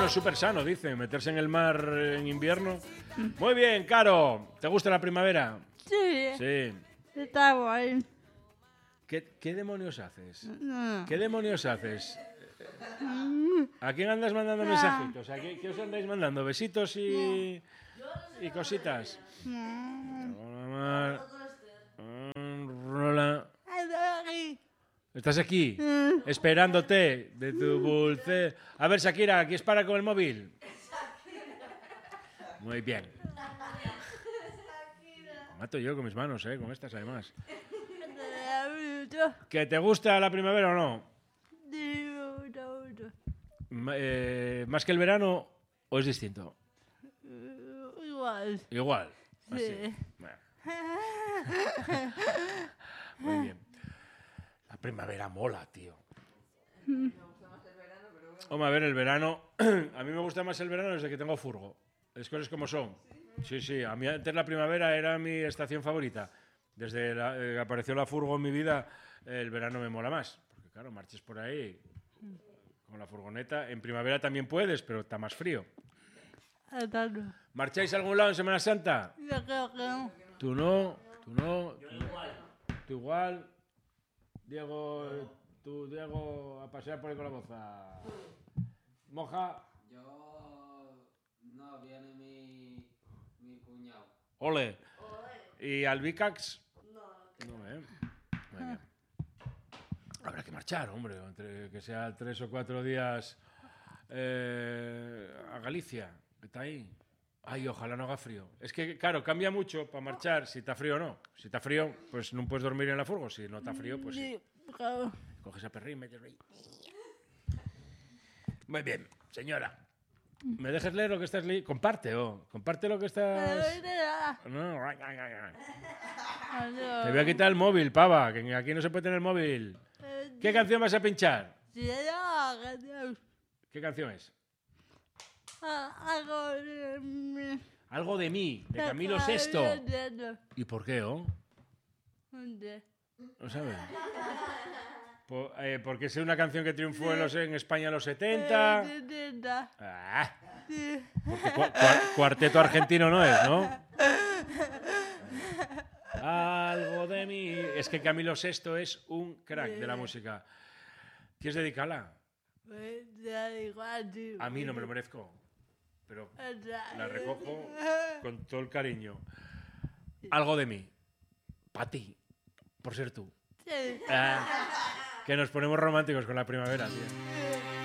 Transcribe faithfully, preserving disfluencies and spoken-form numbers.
Bueno, es súper sano, dice, meterse en el mar en invierno. Muy bien, Caro. ¿Te gusta la primavera? Sí. Sí. Está guay. ¿Qué, qué demonios haces? No. ¿Qué demonios haces? ¿A quién andas mandando mensajitos? ¿A qué, qué os andáis mandando? ¿Besitos y, y cositas? Hola. ¿Estás aquí? Esperándote de tu dulce... A ver, Shakira, ¿aquí es para con el móvil? Muy bien. Me mato yo con mis manos, ¿eh? Con estas, además. ¿Que te gusta la primavera o no? M- eh, ¿Más que el verano o es distinto? Igual. Igual. Así. Sí. Bueno. Muy bien. La primavera mola, tío. Hombre, a ver, el verano... A mí me gusta más el verano desde que tengo furgo. Las cosas como son. Sí, sí. A mí antes la primavera era mi estación favorita. Desde la- eh, que apareció la furgo en mi vida, el verano me mola más. Porque claro, marches por ahí con la furgoneta. En primavera también puedes, pero está más frío. Atando. ¿Marcháis a algún lado en Semana Santa? Yo creo que no. Tú no, tú no. Tú igual. Tú igual. Diego, tú, Diego, a pasear por ahí con la boza. Moja. Yo... No, viene mi... mi cuñado. Ole. ¿Y al Vicax? No. No, eh. Muy bien. Habrá que marchar, hombre, entre que sea tres o cuatro días eh, a Galicia, que está ahí. Ay, ojalá no haga frío. Es que, claro, cambia mucho para marchar si está frío o no. Si está frío, pues no puedes dormir en la furgo. Si no está frío, pues sí. Sí, claro. Coges a perrín, metes ahí. Muy bien, señora. ¿Me dejes leer lo que estás leyendo? Comparte, oh. Comparte lo que estás... No. Te voy a quitar el móvil, pava, que aquí no se puede tener móvil. ¿Qué canción vas a pinchar? Sí, ya, gracias. ¿Qué canción es? Ah, algo de mí. Algo de mí, de Camilo Ah, Sesto. no entiendo. ¿Y por qué, oh? ¿Dónde? ¿No sabes? Po- eh, porque es una canción que triunfó en, los, en España en los setenta. Eh, entiendo. Ah, Sí. porque cua- cua- cuarteto argentino no es, ¿no? Algo de mí. Es que Camilo Sesto es un crack de la música. ¿Quieres dedicarla? Pues da igual, tío. A mí no me lo merezco, pero O sea, la recojo con todo el cariño. Algo de mí. Para ti. Por ser tú. Sí. Ah, que nos ponemos románticos con la primavera, tío.